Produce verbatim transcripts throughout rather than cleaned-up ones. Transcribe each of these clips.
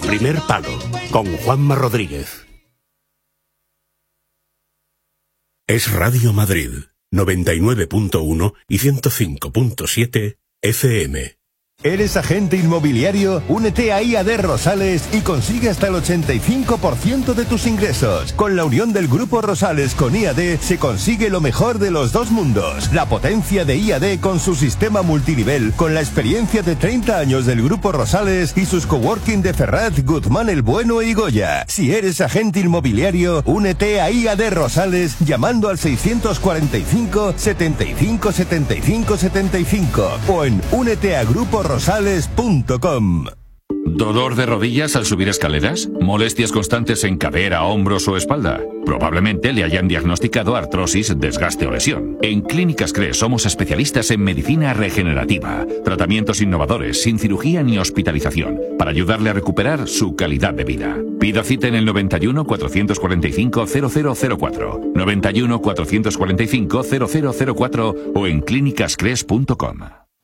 primer palo, con Juanma Rodríguez. Es Radio Madrid, noventa y nueve punto uno y ciento cinco punto siete F M. ¿Eres agente inmobiliario? Únete a I A D Rosales y consigue hasta el ochenta y cinco por ciento de tus ingresos. Con la unión del Grupo Rosales con I A D se consigue lo mejor de los dos mundos. La potencia de I A D con su sistema multinivel, con la experiencia de treinta años del Grupo Rosales y sus coworking de Ferrat, Guzmán el Bueno y Goya. Si eres agente inmobiliario, únete a I A D Rosales llamando al seiscientos cuarenta y cinco, setenta y cinco, setenta y cinco, setenta y cinco o en únete a grupo rosales punto com. ¿Dolor de rodillas al subir escaleras? ¿Molestias constantes en cadera, hombros o espalda? Probablemente le hayan diagnosticado artrosis, desgaste o lesión. En Clínicas Cres somos especialistas en medicina regenerativa. Tratamientos innovadores, sin cirugía ni hospitalización, para ayudarle a recuperar su calidad de vida. Pida cita en el noventa y uno, cuatrocientos cuarenta y cinco, cero cero cero cuatro, noventa y uno, cuatrocientos cuarenta y cinco, cero cero cero cuatro o en clínicas cres punto com.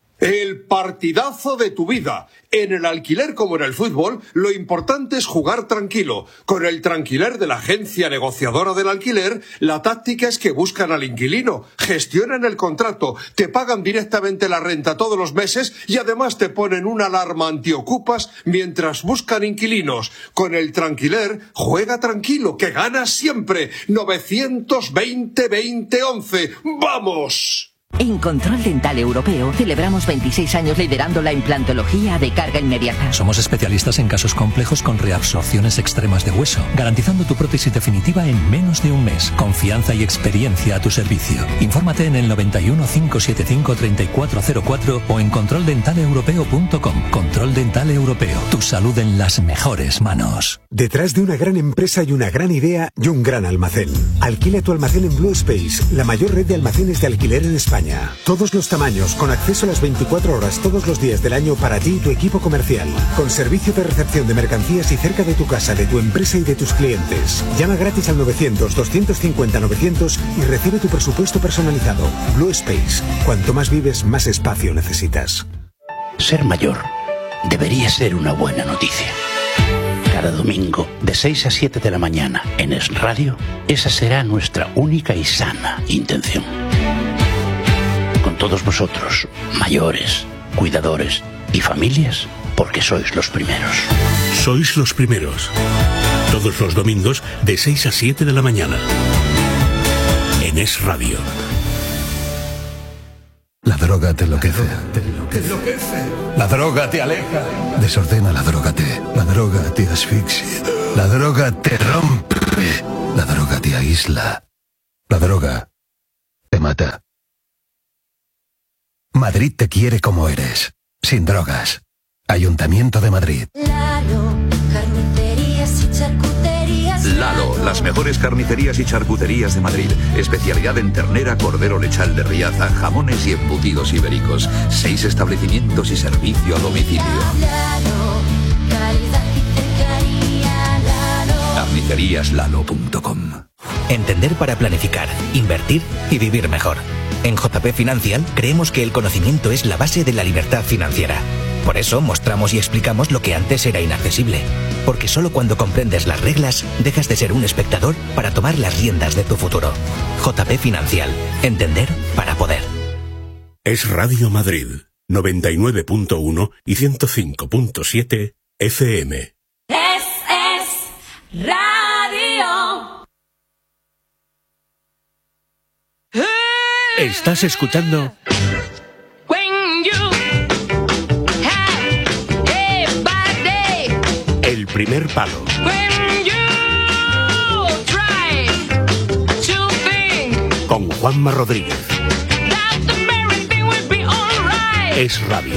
El partidazo de tu vida. En el alquiler como en el fútbol, lo importante es jugar tranquilo. Con el Tranquiler de la agencia negociadora del alquiler, la táctica es que buscan al inquilino, gestionan el contrato, te pagan directamente la renta todos los meses y además te ponen una alarma antiocupas mientras buscan inquilinos. Con el Tranquiler, juega tranquilo, que ganas siempre. novecientos veinte, veinte, once. ¡Vamos! En Control Dental Europeo celebramos veintiséis años liderando la implantología de carga inmediata. Somos especialistas en casos complejos con reabsorciones extremas de hueso, garantizando tu prótesis definitiva en menos de un mes. Confianza y experiencia a tu servicio. Infórmate en el noventa y uno, cinco siete cinco, treinta y cuatro cero cuatro o en control dental europeo punto com. Control Dental Europeo. Tu salud en las mejores manos. Detrás de una gran empresa y una gran idea y un gran almacén. Alquila tu almacén en Blue Space, la mayor red de almacenes de alquiler en España. Todos los tamaños, con acceso a las veinticuatro horas todos los días del año para ti y tu equipo comercial. Con servicio de recepción de mercancías y cerca de tu casa, de tu empresa y de tus clientes. Llama gratis al novecientos, doscientos cincuenta, novecientos y recibe tu presupuesto personalizado. Blue Space. Cuanto más vives, más espacio necesitas. Ser mayor debería ser una buena noticia. Cada domingo, de seis a siete de la mañana, en Es Radio, esa será nuestra única y sana intención. Con todos vosotros, mayores, cuidadores y familias, porque sois los primeros. Sois los primeros. Todos los domingos de seis a siete de la mañana. En Es Radio. La droga te enloquece. Te enloquece. La droga te aleja. Desordena, la droga te. La droga te asfixia. La droga te rompe. La droga te aísla. La droga te mata. Madrid te quiere como eres, sin drogas. Ayuntamiento de Madrid. Lalo, carnicerías y charcuterías. Lalo, las mejores carnicerías y charcuterías de Madrid. Especialidad en ternera, cordero lechal de Riaza, jamones y embutidos ibéricos. Seis establecimientos y servicio a domicilio. Lalo, calidad y cercanía. Lalo. carnicerías lalo punto com. Entender para planificar, invertir y vivir mejor. En J P Financial creemos que el conocimiento es la base de la libertad financiera. Por eso mostramos y explicamos lo que antes era inaccesible. Porque solo cuando comprendes las reglas, dejas de ser un espectador para tomar las riendas de tu futuro. J P Financial. Entender para poder. Es Radio Madrid, noventa y nueve punto uno y ciento cinco punto siete F M. Es, es Radio. Estás escuchando El Primer Palo con Juanma Rodríguez. Es Radio.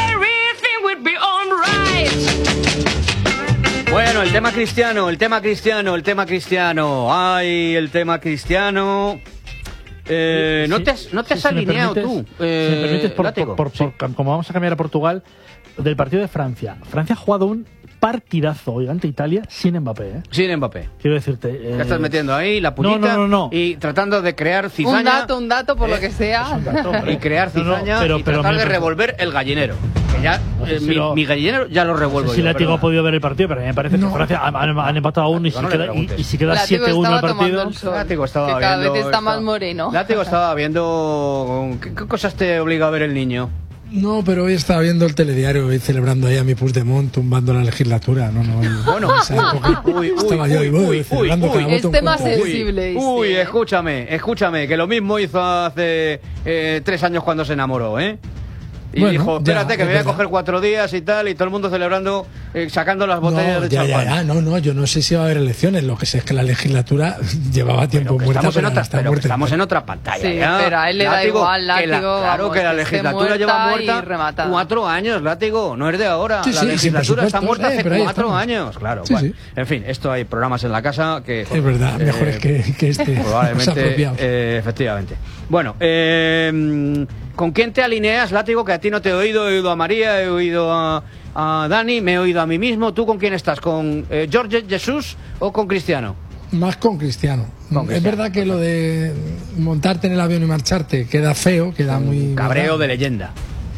Bueno, el tema cristiano, el tema cristiano, el tema cristiano. Ay, el tema cristiano. Eh, no te has, no te has si alineado permites, tú. Eh, si me permites, por, látigo. por, por, Sí. por, como vamos a cambiar a Portugal, del partido de Francia. Francia ha jugado un partidazo hoy ante Italia sin Mbappé, ¿eh? Sin Mbappé. Quiero decirte... Eh... Ya estás metiendo ahí la puñita no, no, no, no. y tratando de crear cizaña. Un dato, un dato, por eh, lo que sea. Dato, y crear cizaña no, no, pero, y pero tratar de me... revolver el gallinero. Que ya, no sé eh, si mi, lo... mi gallinero ya lo revuelvo no sé si yo. Látigo perdona. ha podido ver el partido, pero a mí me parece no. que Francia han, han, han empatado aún y, si no queda, y, y si queda siete uno el partido... El sol, Látigo estaba que cada viendo... vez está estaba, más moreno. Látigo estaba viendo... ¿Qué, qué cosas te obliga a ver el niño? No, pero hoy estaba viendo el telediario y celebrando ahí a mi Puigdemont tumbando la legislatura. No, no. Bueno, uy, uy, estaba yo uy, y voy uy, celebrando uy, cada voto. Este más sensible. Uy, uy, escúchame, escúchame, que lo mismo hizo hace eh, tres años cuando se enamoró, ¿eh? Y bueno, dijo, espérate, ya, que me voy verdad. a coger cuatro días y tal, y todo el mundo celebrando, eh, sacando las botellas No, de ya, champán. ya, ya, no, no, yo no sé si va a haber elecciones. Lo que sé es que la legislatura llevaba tiempo muerta. Estamos, en otra, está pero que muerta. estamos en otra pantalla. Sí, ya. pero a él le da Látigo, igual, que la- Látigo, Claro vamos, que la que esté legislatura lleva muerta y muerta rematada. cuatro años, Látigo, no es de ahora. Sí, la sí, legislatura sin está muerta presupuestos, eh, hace pero ahí cuatro estamos. años, claro. Sí, bueno. sí. En fin, esto hay programas en la casa que... Es verdad, eh, mejores que, que este. más Probablemente, apropiados. eh, efectivamente. Bueno, eh, ¿con quién te alineas, Látigo? Que a ti no te he oído, he oído a María, he oído a, a Dani, me he oído a mí mismo. ¿Tú con quién estás? ¿Con eh, Jorge Jesús o con Cristiano? Más con Cristiano. Con Cristiano. Es verdad que lo de montarte en el avión y marcharte queda feo, queda muy... Cabreo ¿verdad? de leyenda.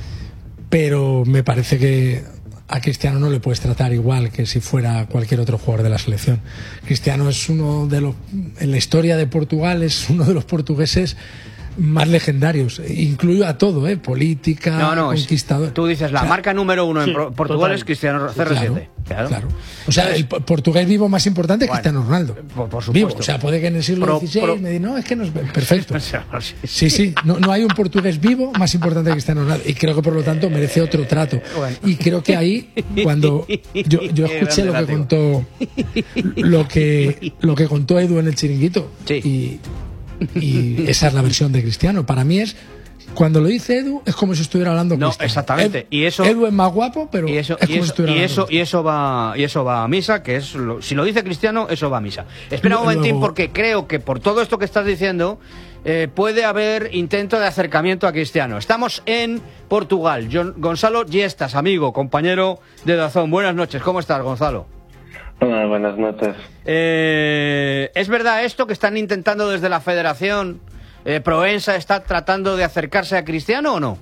Pero me parece que a Cristiano no le puedes tratar igual que si fuera cualquier otro jugador de la selección. Cristiano es uno de los... En la historia de Portugal es uno de los portugueses más legendarios. Incluyo a todo, ¿eh? Política, No, no, es- conquistador. Tú dices, la O sea, marca número uno sí, en Pro- Portugal total. es Cristiano C R siete. Claro, claro. O sea, el po- portugués vivo más importante es Bueno, Cristiano Ronaldo. por- por Vivo. supuesto. O sea, puede que en el siglo Pro- dieciséis pro- me digan, no, es que no es perfecto. O sea, sí. Sí, sí, no, no hay un portugués vivo más importante que Cristiano Ronaldo. Y creo que por lo tanto merece otro trato. Bueno. Y creo que ahí, cuando yo, yo Qué escuché lo grande que contó lo que, lo que contó Edu en el chiringuito. Sí. Y, y esa es la versión de Cristiano. Para mí es, cuando lo dice Edu, es como si estuviera hablando No, Cristiano. exactamente. Ed- Y eso- Edu es más guapo, pero Y eso, es y como si eso, estuviera y hablando eso, y eso va, y eso va a misa, que es lo- si lo dice Cristiano, eso va a misa. Espera un Luego- momentín, porque creo que por todo esto que estás diciendo eh, puede haber intento de acercamiento a Cristiano. Estamos en Portugal. John- Gonzalo Giestas, amigo, compañero de Dazón. Buenas noches. ¿Cómo estás, Gonzalo? Hola, buenas noches. Eh, ¿Es verdad esto que están intentando desde la Federación? Eh, ¿Proensa está tratando de acercarse a Cristiano o no?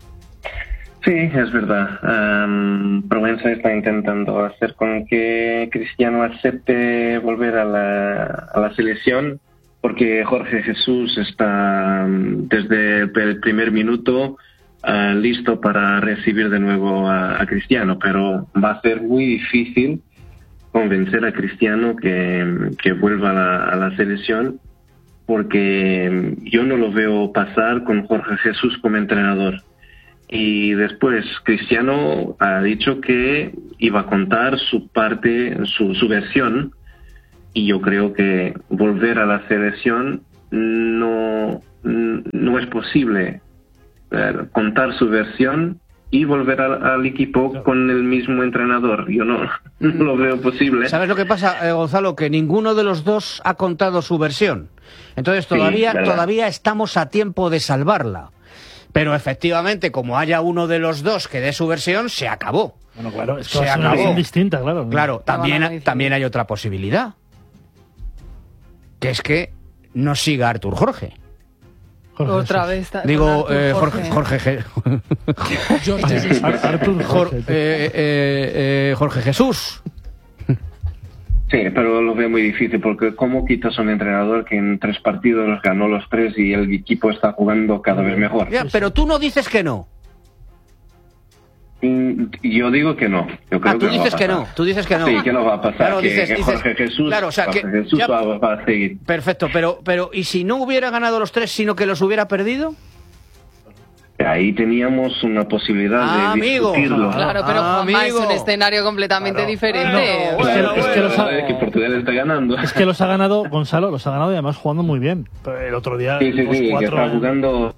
Sí, es verdad. Um, Provenza está intentando hacer con que Cristiano acepte volver a la, a la selección, porque Jorge Jesús está um, desde el primer minuto uh, listo para recibir de nuevo a, a Cristiano, pero va a ser muy difícil convencer a Cristiano que, que vuelva a la, a la selección, porque yo no lo veo pasar con Jorge Jesús como entrenador. Y después Cristiano ha dicho que iba a contar su parte, su, su versión, y yo creo que volver a la selección no, no es posible eh, contar su versión y volver al, al equipo con el mismo entrenador. Yo no, no lo veo posible. ¿Sabes lo que pasa, eh, Gonzalo? Que ninguno de los dos ha contado su versión. Entonces todavía, Sí, verdad. todavía estamos a tiempo de salvarla. Pero efectivamente, como haya uno de los dos que dé su versión, se acabó. Bueno, claro, es que Se va a ser una acabó. versión distinta, claro. Claro, también, van a también hay otra posibilidad. Que es que no siga Artur Jorge. Jorge Otra Jesús. vez. está- Digo, con Artur eh, Jorge, Jorge, Je- Jorge Ar- Artur Jor- Jorge. eh, eh, eh, Jorge Jesús. Sí, pero lo veo muy difícil, porque ¿cómo quitas a un entrenador que en tres partidos los ganó los tres y el equipo está jugando cada vez mejor? Ya, pero tú no dices que no. Mm, Yo digo que no. Yo creo Ah, tú que no dices va a que pasar. no. Tú dices que no. Sí, que no va a pasar. Claro, que, dices- que dices- Jorge Jesús, claro, o sea, Jorge que Jesús ya- va, va a seguir. Perfecto, pero, pero ¿y si no hubiera ganado los tres, sino que los hubiera perdido? Ahí teníamos una posibilidad Ah, de amigo. discutirlo. Claro, pero Ah, Juanma, es amigo. un escenario completamente diferente. No, O sea, es que- es que los ha- Es que Portugal está ganando. Es que los ha ganado, Gonzalo, los ha ganado y además jugando muy bien. Pero el otro día, Sí, sí, los sí, que cuatro, está jugando.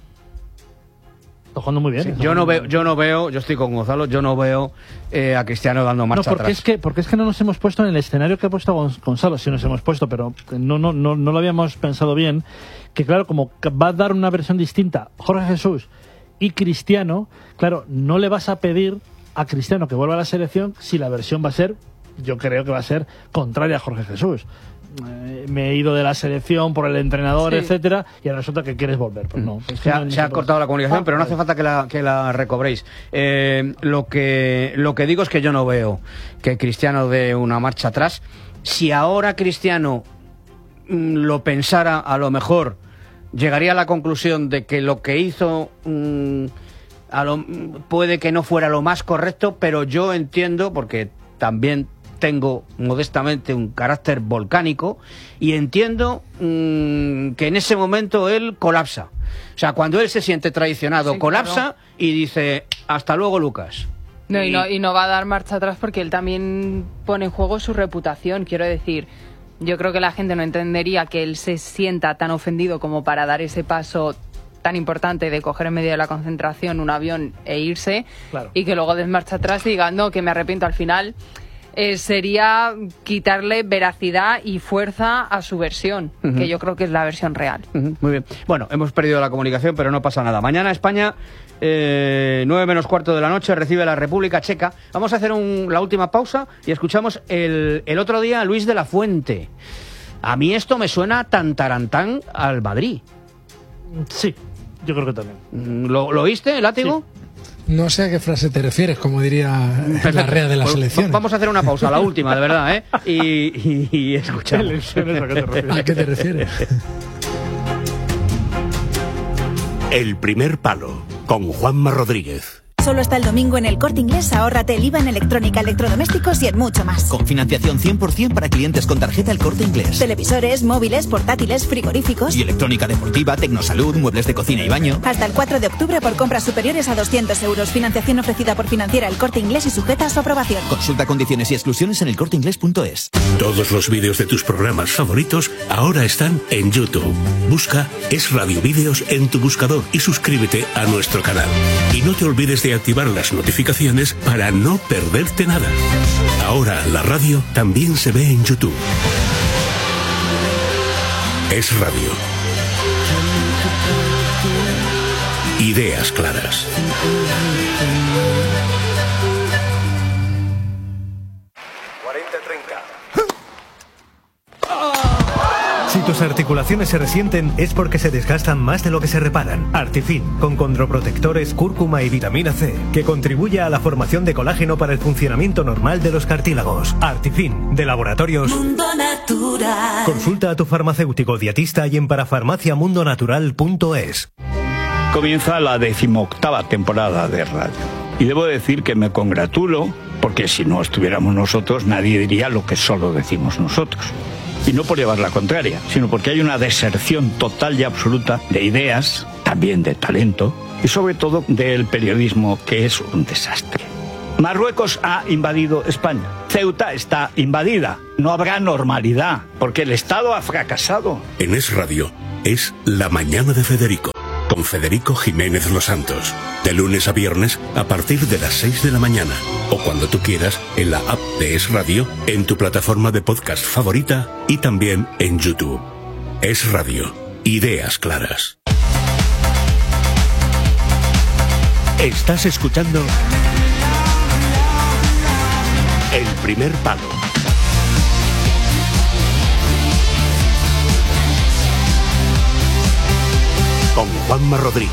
está jugando muy bien. está Yo no jugando veo, muy bien. yo no veo, yo estoy con Gonzalo, yo no veo eh, a Cristiano dando No, marcha porque atrás. es que porque es que no nos hemos puesto en el escenario que ha puesto Gon- Gonzalo, sí nos hemos puesto, pero no no no no lo habíamos pensado bien, que claro, como va a dar una versión distinta Jorge Jesús y Cristiano, claro, no le vas a pedir a Cristiano que vuelva a la selección si la versión va a ser, yo creo que va a ser contraria a Jorge Jesús. Eh, me he ido de la selección por el entrenador, sí, etcétera, y ahora resulta que quieres volver. Pues no, es se, ha, no, se ha cortado la comunicación, ah, pero no hace falta que la, que la recobréis. Eh, lo que lo que digo es que yo no veo que Cristiano dé una marcha atrás. Si ahora Cristiano mmm, lo pensara, a lo mejor llegaría a la conclusión de que lo que hizo mmm, a lo, puede que no fuera lo más correcto, pero yo entiendo, porque también tengo modestamente un carácter volcánico, y entiendo mmm, que en ese momento él colapsa. O sea, cuando él se siente traicionado, sí, colapsa, claro, y dice, hasta luego, Lucas. No, y, y, no, y no va a dar marcha atrás porque él también pone en juego su reputación. Quiero decir, yo creo que la gente no entendería que él se sienta tan ofendido como para dar ese paso tan importante de coger en medio de la concentración un avión e irse, claro, y que luego des marcha atrás y diga, no, que me arrepiento al final. Eh, sería quitarle veracidad y fuerza a su versión, uh-huh, que yo creo que es la versión real. Uh-huh, muy bien. Bueno, hemos perdido la comunicación, pero no pasa nada. Mañana España, eh, nueve menos cuarto de la noche, recibe a la República Checa. Vamos a hacer un, la última pausa y escuchamos el, el otro día a Luis de la Fuente. A mí esto me suena tan tarantán al Madrid. Sí, yo creo que también. ¿Lo, lo oíste, Látigo? Sí. No sé a qué frase te refieres, como diría la rea de la pues, selección. Vamos a hacer una pausa, la última, de verdad, ¿eh? Y, y, y escuchamos. ¿A qué te refieres? El primer palo, con Juanma Rodríguez. Solo hasta el domingo en El Corte Inglés ahórrate el I V A en electrónica, electrodomésticos y en mucho más. Con financiación cien por ciento para clientes con tarjeta El Corte Inglés. Televisores, móviles, portátiles, frigoríficos. Y electrónica deportiva, tecnosalud, muebles de cocina y baño. Hasta el cuatro de octubre por compras superiores a doscientos euros. Financiación ofrecida por Financiera El Corte Inglés y sujeta a su aprobación. Consulta condiciones y exclusiones en elcorteinglés punto es. Todos los vídeos de tus programas favoritos ahora están en YouTube. Busca Es Radio Vídeos en tu buscador y suscríbete a nuestro canal. Y no te olvides de activar las notificaciones para no perderte nada. Ahora la radio también se ve en YouTube. Es Radio. Ideas claras. cuarenta treinta. Si tus articulaciones se resienten es porque se desgastan más de lo que se reparan. Artifin, con condroprotectores, cúrcuma y vitamina C, que contribuye a la formación de colágeno para el funcionamiento normal de los cartílagos. Artifin, de Laboratorios Mundo Natural. Consulta a tu farmacéutico dietista y en parafarmacia mundo natural punto es. Comienza la decimoctava temporada de radio. Y debo decir que me congratulo, porque si no estuviéramos nosotros, nadie diría lo que solo decimos nosotros. Y no por llevar la contraria, sino porque hay una deserción total y absoluta de ideas, también de talento, y sobre todo del periodismo, que es un desastre. Marruecos ha invadido España. Ceuta está invadida. No habrá normalidad, porque el Estado ha fracasado. En Es Radio es La Mañana de Federico, con Federico Jiménez Los Santos. De lunes a viernes a partir de las seis de la mañana. O cuando tú quieras en la app de Es Radio, en tu plataforma de podcast favorita y también en YouTube. Es Radio. Ideas claras. Estás escuchando El Primer Palo. Con Juanma Rodríguez.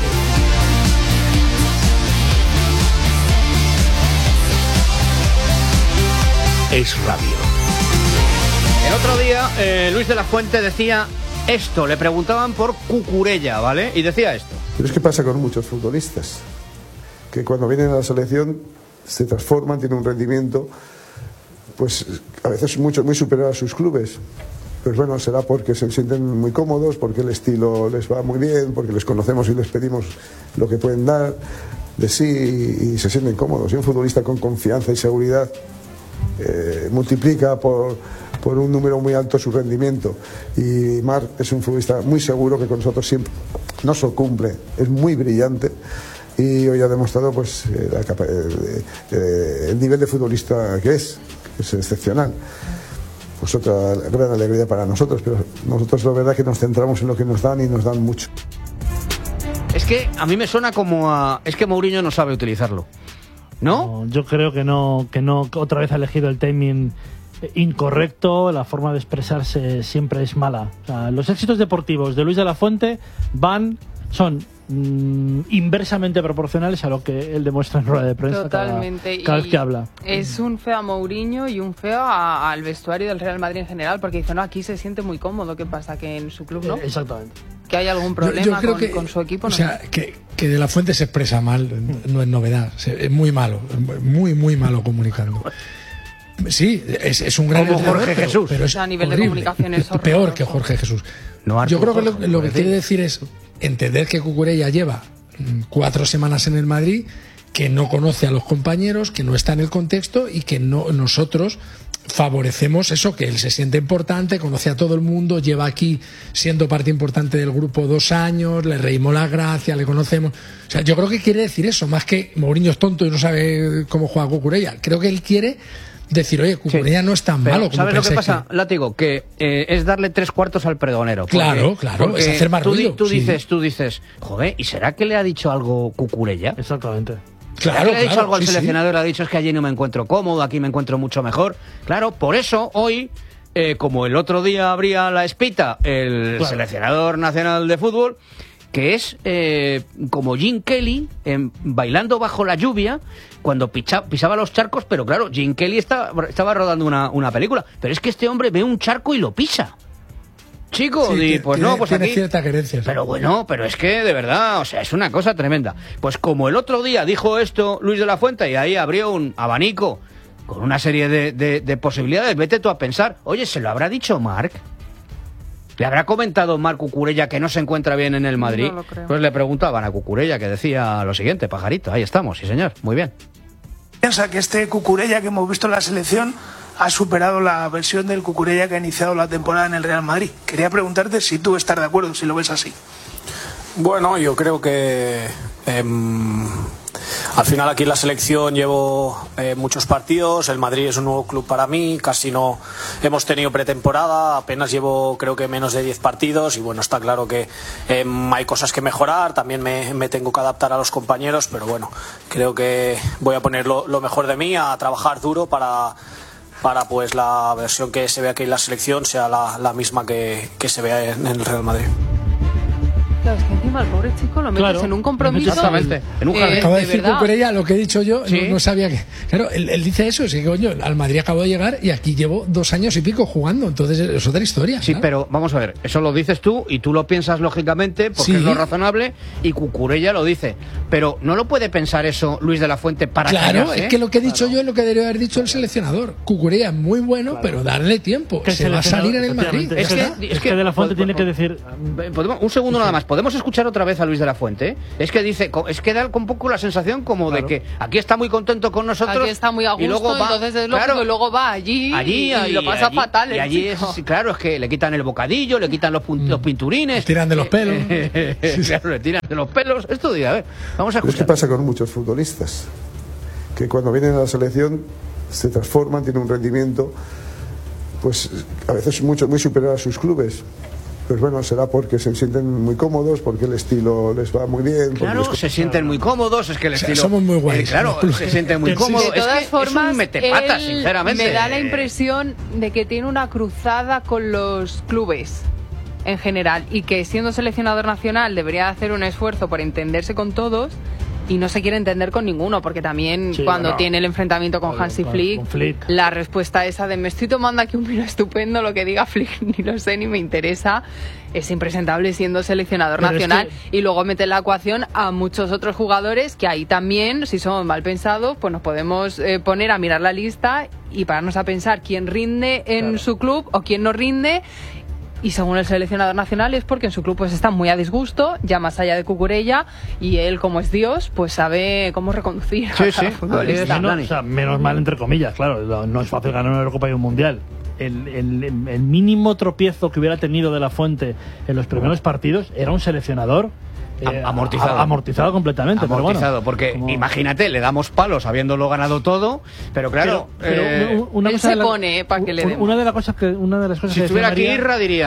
Es Radio. El otro día, eh, Luis de la Fuente decía esto, le preguntaban por Cucurella, ¿vale? Y decía esto. Pero es que pasa con muchos futbolistas, que cuando vienen a la selección se transforman, tienen un rendimiento, pues a veces mucho, muy superior a sus clubes. Pues bueno, será porque se sienten muy cómodos, porque el estilo les va muy bien, porque les conocemos y les pedimos lo que pueden dar de sí y se sienten cómodos. Y un futbolista con confianza y seguridad eh, multiplica por, por un número muy alto su rendimiento. Y Marc es un futbolista muy seguro que con nosotros siempre no solo cumple, es muy brillante. Y hoy ha demostrado pues eh, la capa eh, eh, el nivel de futbolista que es, que es excepcional. Pues otra gran alegría para nosotros, pero nosotros la verdad que nos centramos en lo que nos dan y nos dan mucho. Es que a mí me suena como a... Es que Mourinho no sabe utilizarlo. ¿No? No, yo creo que no, que no, que otra vez ha elegido el timing incorrecto, la forma de expresarse siempre es mala. O sea, los éxitos deportivos de Luis de la Fuente van, son mm, inversamente proporcionales a lo que él demuestra en rueda de prensa. Totalmente. cada, cada vez que habla. Es un feo a Mourinho y un feo a, al vestuario del Real Madrid en general, porque dice, no, aquí se siente muy cómodo. ¿Qué pasa? Que en su club no. Eh, exactamente. Que hay algún problema yo, yo creo con, que, con su equipo. O no sea, que, que de la Fuente se expresa mal no es novedad. Es muy malo, muy, muy malo comunicando. Sí, es, es un gran como entrenador, Jorge pero, Jesús. pero es a nivel horrible, de comunicación es horrible. peor que Jorge Jesús. No, yo creo que lo, Jorge, lo que Jorge. quiere decir es entender que Cucurella lleva mm, cuatro semanas en el Madrid, que no conoce a los compañeros, que no está en el contexto y que no nosotros favorecemos eso, que él se siente importante, conoce a todo el mundo, lleva aquí siendo parte importante del grupo dos años, le reímos la gracia, le conocemos. O sea, yo creo que quiere decir eso, más que Mourinho es tonto y no sabe cómo juega Cucurella. Creo que él quiere decir, oye, Cucurella sí, no es tan pero, malo como ¿sabes lo que pensáis pasa, que... Látigo? Que eh, es darle tres cuartos al pregonero. Porque, claro, claro, porque es hacer más tú, ruido. Tú sí. dices, tú dices, joder, ¿y será que le ha dicho algo Cucurella? Exactamente. Claro, le ha dicho claro, algo al sí, seleccionador, sí. le ha dicho es que allí no me encuentro cómodo, aquí me encuentro mucho mejor. Claro, por eso hoy, eh, como el otro día abría la espita el claro. seleccionador nacional de fútbol, que es eh, como Jim Kelly eh, bailando bajo la lluvia cuando picha, pisaba los charcos, pero claro, Jim Kelly está, estaba rodando una, una película, pero es que este hombre ve un charco y lo pisa. Chico, sí, y pues tiene, no, pues tiene aquí. cierta querencia. Pero bueno, pero es que de verdad, o sea, es una cosa tremenda. Pues como el otro día dijo esto Luis de la Fuente y ahí abrió un abanico con una serie de, de, de posibilidades, vete tú a pensar, oye, ¿se lo habrá dicho Marc? ¿Le habrá comentado Marc Cucurella que no se encuentra bien en el Madrid? No lo creo. Pues le preguntaban a Cucurella que decía lo siguiente, pajarito, ahí estamos, sí señor, muy bien. Piensa que este Cucurella que hemos visto en la selección ha superado la versión del Cucurella que ha iniciado la temporada en el Real Madrid. Quería preguntarte si tú estás de acuerdo, si lo ves así. Bueno, yo creo que eh, al final aquí en la selección llevo eh, muchos partidos, el Madrid es un nuevo club para mí, casi no hemos tenido pretemporada, apenas llevo creo que menos de diez partidos y bueno, está claro que eh, hay cosas que mejorar, también me, me tengo que adaptar a los compañeros, pero bueno, creo que voy a poner lo, lo mejor de mí, a trabajar duro para... para pues la versión que se ve aquí en la selección sea la, la misma que, que se vea en el Real Madrid. Claro, es que encima el pobre chico lo metes claro, en un compromiso. Exactamente. En un eh, acabo de, de decir verdad. Cucurella lo que he dicho yo, ¿Sí? no, no sabía que. Claro, él, él dice eso, es que coño, al Madrid acabo de llegar y aquí llevo dos años y pico jugando, entonces es otra historia. Sí, claro. pero vamos a ver, eso lo dices tú y tú lo piensas lógicamente porque Sí. es lo razonable y Cucurella lo dice. Pero ¿no lo puede pensar eso Luis de la Fuente para Claro, callarse? es que lo que he dicho yo es lo que debería haber dicho el seleccionador. Cucurella es muy bueno, claro. pero darle tiempo. Que se va a salir en el Madrid. Es que, es, es que de la Fuente pod- tiene pod- que decir. podemos, un segundo nada más. ¿Podemos escuchar otra vez a Luis de la Fuente? Es que dice, co- es que da un poco la sensación como Claro. de que aquí está muy contento con nosotros. Aquí está muy a gusto, y luego va, entonces es lógico, claro, y luego va allí, allí y, y lo pasa allí, fatal. Y el allí chico. es, claro, es que le quitan el bocadillo, le quitan los, pun- los pinturines. Tiran de los pelos. Claro, le tiran de los pelos. Esto diga, a ver, vamos a Pero es que escuchar. pasa con muchos futbolistas, que cuando vienen a la selección se transforman, tienen un rendimiento, pues a veces mucho, muy superior a sus clubes. Pues bueno, será porque se sienten muy cómodos, porque el estilo les va muy bien. porque Claro, les... se sienten muy cómodos, es que el O sea, estilo... somos muy guays, eh, claro, los se sienten muy cómodos. De todas es que formas, es un metepatas, él sinceramente. me da la impresión de que tiene una cruzada con los clubes en general y que siendo seleccionador nacional debería hacer un esfuerzo por entenderse con todos y no se quiere entender con ninguno, porque también Sí, cuando bueno. tiene el enfrentamiento con Con- Hansi con- Flick, con Flick. la respuesta esa de me estoy tomando aquí un vino estupendo, lo que diga Flick ni lo sé ni me interesa, es impresentable siendo seleccionador Pero es nacional. que- Y luego mete en la ecuación a muchos otros jugadores que ahí también, si somos mal pensados, pues nos podemos eh, poner a mirar la lista y pararnos a pensar quién rinde en Claro. su club o quién no rinde. Y según el seleccionador nacional es porque en su club pues está muy a disgusto, ya más allá de Cucurella, y él, como es Dios, pues sabe cómo reconducir a Sí, cada sí. futbolista. Menos, o sea, menos mal, entre comillas, claro. No, no es fácil ganar una Eurocopa y un Mundial. El, el, el mínimo tropiezo que hubiera tenido de la Fuente en los primeros partidos era un seleccionador eh, amortizado. a- amortizado completamente. Amortizado, pero bueno, porque como- imagínate, le damos palos habiéndolo ganado todo, pero claro, Pero- pero eh, una- una él cosa se de la- pone para que le un- demos. Una de las cosas que una de las cosas si que estuviera aquí decía María- Irra diría,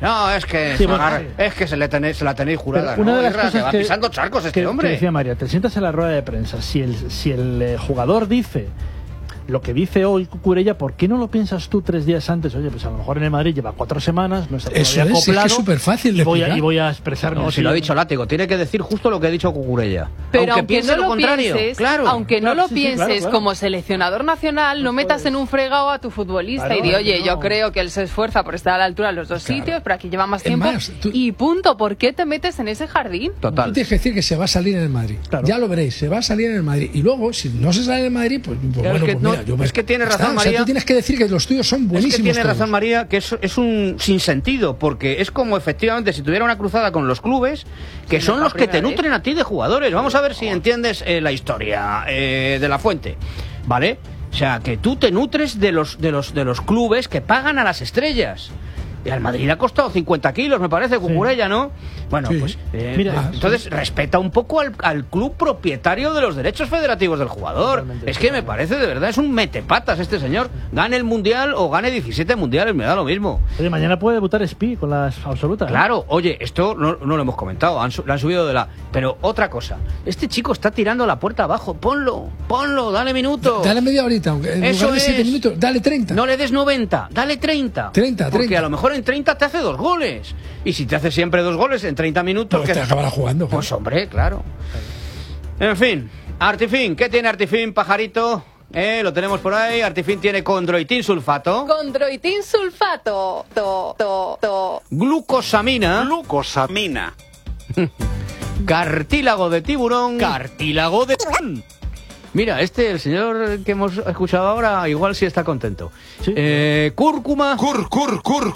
No, es que, Sí, se bueno, agarra- es que se, le tenéis, se la tenéis jurada. Pero una ¿no? de las Guerra, cosas que va que, pisando charcos este que- hombre. que decía María, te sientas en la rueda de prensa. Si el, si el eh, jugador dice lo que dice hoy Cucurella, ¿por qué no lo piensas tú tres días antes? Oye, pues a lo mejor en el Madrid lleva cuatro semanas, no está Eso todavía es, es que acoplado. es superfácil de y voy a, explicar. y voy a expresarme No, así. si lo ha dicho Látigo, tiene que decir justo lo que ha dicho Cucurella. Pero aunque, aunque, piense no lo lo contrario. pienses, claro. aunque no Claro, lo sí, sí, pienses claro, claro. como seleccionador nacional, no metas en un fregado a tu futbolista Claro, y di, oye, no. yo creo que él se esfuerza por estar a la altura de los dos sitios, pero aquí lleva más Es tiempo más, tú- y punto. ¿Por qué te metes en ese jardín? Tú tienes que decir que se va a salir en el Madrid. Ya lo veréis, se va a salir en el Madrid. Y luego, si no se sale en el Madrid, pues, pues Claro, bueno, es que pues no- mira, yo me- es que tiene ya razón, está. O sea, María. tú tienes que decir que los tuyos son buenísimos. Es que tiene todos. razón María, que es, es un sinsentido, porque es como efectivamente si tuviera una cruzada con los clubes, que Sí, son no es los la que te primera nutren a ti de jugadores. Vamos a ver si entiendes eh, la historia eh, de la fuente, ¿vale? O sea, que tú te nutres de los, de los, de los clubes que pagan a las estrellas. Y al Madrid le ha costado cincuenta kilos, me parece, Cucurella, ¿no? Bueno, Sí. pues eh, Mira, pues, entonces respeta un poco al, al club propietario de los derechos federativos del jugador. Es que me parece, de verdad, es un metepatas este señor. Gane el Mundial o gane diecisiete Mundiales, me da lo mismo. Oye, mañana puede debutar Spi con las absolutas. ¿eh? Claro, oye, esto no, no lo hemos comentado, han, su- lo han subido de la... Pero otra cosa, este chico está tirando la puerta abajo, ponlo, ponlo, dale minutos. Dale media horita, aunque en Eso lugar de siete es. minutos, dale treinta. No le des noventa, dale treinta. treinta, Porque treinta. a lo mejor en treinta te hace dos goles. Y si te hace siempre dos goles en treinta minutos... Pues ¿qué- te acabará jugando. claro. Pues hombre, claro. En fin, Artifin, ¿qué tiene Artifin, pajarito? Eh, lo tenemos por ahí. Artifin tiene condroitin sulfato, Condroitin sulfato. To, to, to. glucosamina, Glucosamina. cartílago de tiburón, cartílago de tiburón. Mira, este, el señor que hemos escuchado ahora, igual sí está contento. Eh, cúrcuma. Cur, cur, cur.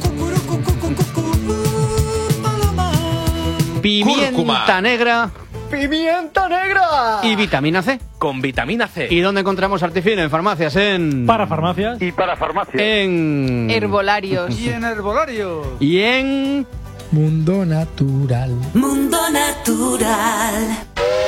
Pimienta Cúrcuma. negra. ¡Pimienta negra! Y vitamina C. Con vitamina C. ¿Y dónde encontramos Artifin? En farmacias, en... Para farmacias. Y para farmacia. En... Herbolarios. Y en herbolario. Y en... Mundo natural. Mundo natural.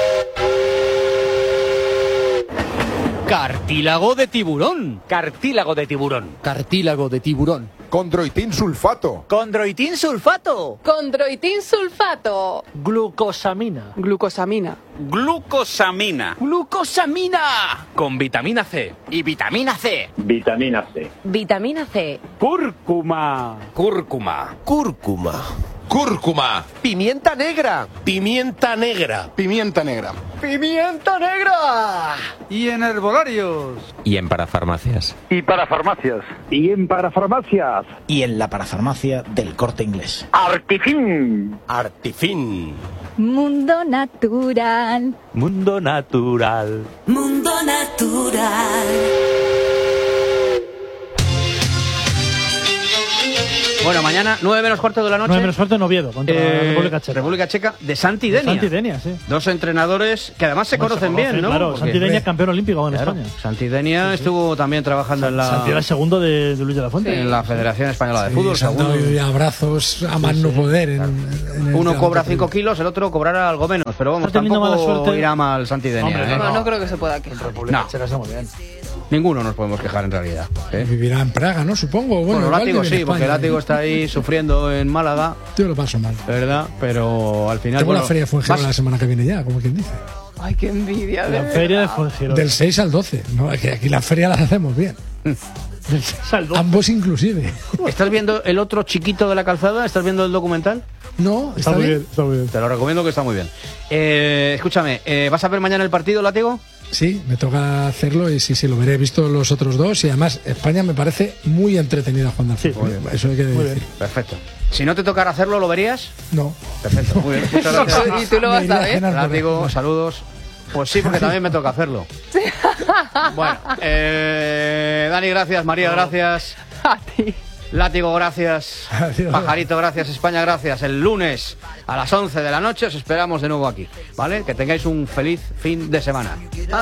Cartílago de tiburón. Cartílago de tiburón. Cartílago de tiburón. Condroitin sulfato. Condroitin sulfato. Condroitin sulfato. Glucosamina. Glucosamina. Glucosamina. Glucosamina. Con vitamina C. Y vitamina C. Vitamina C. Vitamina C. Cúrcuma. Cúrcuma. Cúrcuma. Cúrcuma. Pimienta negra. Pimienta negra. Pimienta negra. ¡Pimienta negra! Y en herbolarios. Y en parafarmacias. Y para farmacias. Y en parafarmacias. Y en la parafarmacia del Corte Inglés. Artifin. Artifin. Mundo natural. Mundo natural. Mundo natural. Bueno, mañana, nueve menos cuarto de la noche. nueve menos cuarto en Oviedo, contra eh, la República Checa. República Checa de Santi Denia. Santi Denia, sí. Dos entrenadores que además se Además, conocen bien, ¿no? Claro, Porque- Santi Denia, campeón olímpico en Claro, España. Santi Denia estuvo también trabajando en la, Santi era el segundo de, de Luis de la Fuente. en la Federación Española de Sí, Fútbol. se han dado segundo. ya abrazos a más no poder. en- en el Uno campo cobra de- cinco kilos, el otro cobrará algo menos. Pero vamos, Está teniendo tampoco mala suerte. irá mal Santi Denia. Hombre, ¿eh? No, no creo que se pueda quejar. República No. Checa está muy bien. Ninguno nos podemos quejar en realidad. ¿eh? Vivirá en Praga, ¿no? Supongo. Bueno, Bueno, igual Látigo vive en sí, porque España, Látigo ¿eh? está ahí sufriendo en Málaga, Yo lo paso mal. ¿verdad? Pero al final. Tengo bueno, la feria de Fuengirola vas- la semana que viene ya, como quien dice. Ay, qué envidia. de La verdad. feria de Fuengirola. Del seis al doce. No, es que aquí las ferias las hacemos bien. Del seis al doce. Ambos inclusive. ¿Estás viendo el otro chiquito de la calzada? ¿Estás viendo el documental? No, Está muy bien, está muy bien. Te lo recomiendo, que está muy bien. Eh, escúchame, eh, ¿vas a ver mañana el partido, Látigo? Sí, me toca hacerlo y sí, sí, lo veré. He visto los otros dos y además España me parece muy entretenida jugando al Sí, fútbol. muy bien. Eso hay que Muy decir. Perfecto. Si no te tocara hacerlo, ¿lo verías? No. Perfecto, muy bien. Muchas gracias. Y tú lo Me vas iría a ver. cenar por ahí. Látigo, saludos. Pues sí, porque también me toca hacerlo. Bueno, eh, Dani, gracias. María, gracias. A ti. Látigo, gracias. Adiós. Pajarito, gracias. España, gracias. El lunes a las once de la noche os esperamos de nuevo aquí, ¿vale? Que tengáis un feliz fin de semana.